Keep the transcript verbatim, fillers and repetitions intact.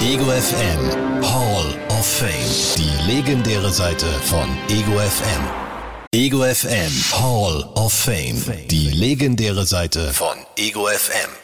Ego F M Hall of Fame. Die legendäre Seite von Ego F M. Ego F M Hall of Fame. Die legendäre Seite von Ego F M.